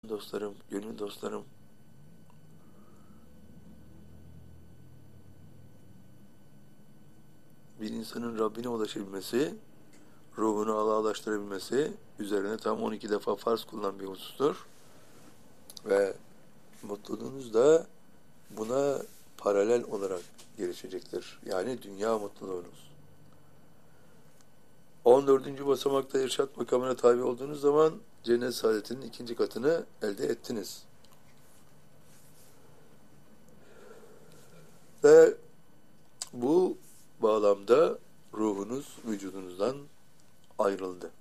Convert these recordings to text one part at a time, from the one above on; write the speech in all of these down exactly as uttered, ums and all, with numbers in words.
Dostlarım, gönül dostlarım, bir insanın Rabbine ulaşabilmesi, ruhunu Allah'laştırabilmesi üzerine tam on iki defa farz kılınan bir husustur. Ve mutluluğunuz da buna paralel olarak gelişecektir. Yani dünya mutluluğunuz. on dördüncü basamakta irşad makamına tabi olduğunuz zaman cennet saadetinin ikinci katını elde ettiniz. Ve bu bağlamda ruhunuz vücudunuzdan ayrıldı.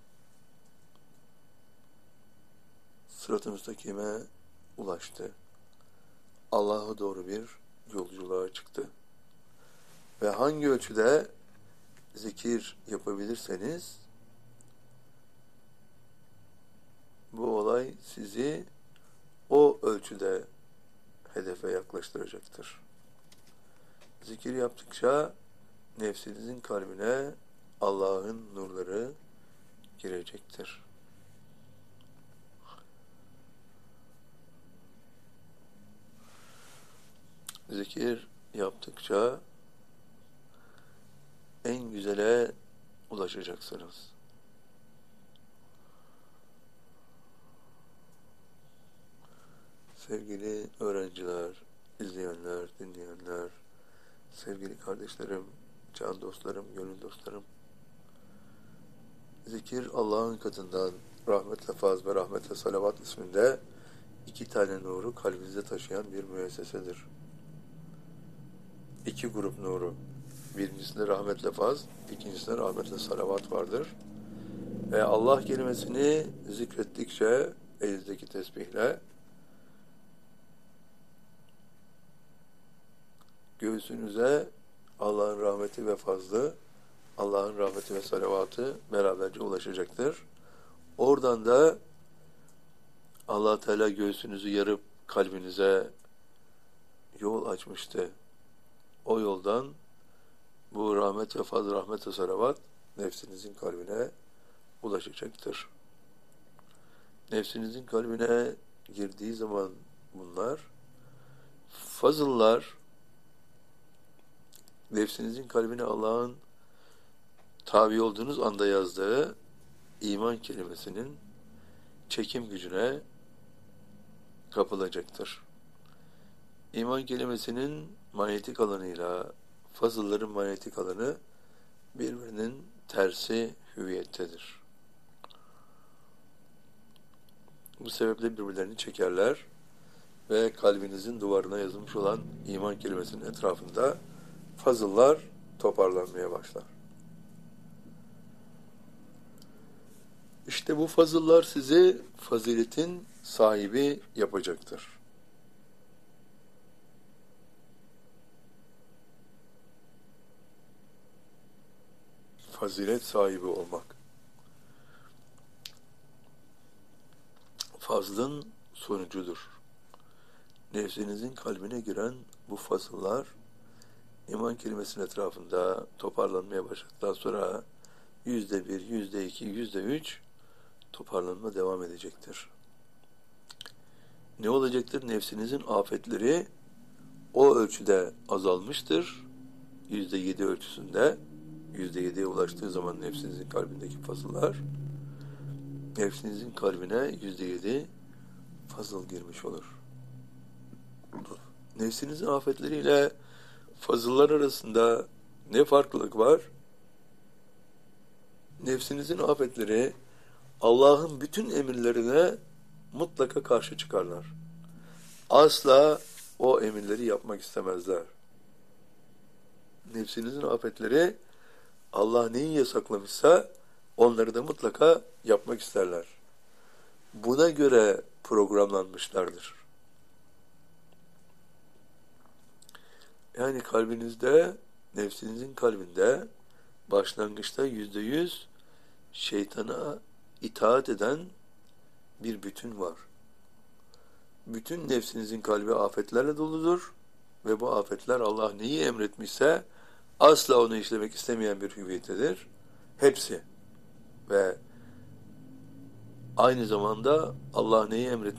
Sırat-ı müstakime ulaştı. Allah'a doğru bir yolculuğa çıktı. Ve hangi ölçüde zikir yapabilirseniz bu olay sizi o ölçüde hedefe yaklaştıracaktır. Zikir yaptıkça nefsinizin kalbine Allah'ın nurları girecektir. Zikir yaptıkça en güzele ulaşacaksınız. Sevgili öğrenciler, izleyenler, dinleyenler, sevgili kardeşlerim, can dostlarım, gönül dostlarım, zikir Allah'ın katından rahmetle faz ve rahmetle salavat isminde iki tane nuru kalbinizde taşıyan bir müessesedir. İki grup nuru. Birincisinde rahmetle faz, ikincisinde rahmetle salavat vardır. Ve Allah kelimesini zikrettikçe elinizdeki tesbihle göğsünüze Allah'ın rahmeti ve fazlı, Allah'ın rahmeti ve salavatı beraberce ulaşacaktır. Oradan da Allah Teala göğsünüzü yarıp kalbinize yol açmıştı. O yoldan bu rahmet ve fazl, rahmet ve salavat nefsinizin kalbine ulaşacaktır. Nefsinizin kalbine girdiği zaman bunlar fazıllar nefsinizin kalbine Allah'ın tabi olduğunuz anda yazdığı iman kelimesinin çekim gücüne kapılacaktır. İman kelimesinin manyetik alanıyla fazılların manyetik alanı birbirinin tersi hüviyettedir. Bu sebeple birbirlerini çekerler ve kalbinizin duvarına yazılmış olan iman kelimesinin etrafında fazıllar toparlanmaya başlar. İşte bu fazıllar sizi faziletin sahibi yapacaktır. Fazilet sahibi olmak. Fazlın sonucudur. Nefsinizin kalbine giren bu fazıllar iman kelimesinin etrafında toparlanmaya başladıktan sonra yüzde bir, yüzde iki, yüzde üç toparlanma devam edecektir. Ne olacaktır? Nefsinizin afetleri o ölçüde azalmıştır. Yüzde yedi ölçüsünde, yüzde yediye ulaştığı zaman nefsinizin kalbindeki fazıllar, nefsinizin kalbine yüzde yedi fazıl girmiş olur. Nefsinizin afetleriyle fazıllar arasında ne farklılık var? Nefsinizin afetleri Allah'ın bütün emirlerine mutlaka karşı çıkarlar. Asla o emirleri yapmak istemezler. Nefsinizin afetleri Allah neyi yasaklamışsa onları da mutlaka yapmak isterler. Buna göre programlanmışlardır. Yani kalbinizde, nefsinizin kalbinde başlangıçta yüzde yüz şeytana itaat eden bir bütün var. Bütün nefsinizin kalbi afetlerle doludur ve bu afetler Allah neyi emretmişse asla onu işlemek istemeyen bir hüviyettedir. Hepsi. Ve Aynı zamanda Allah neyi emretmiş?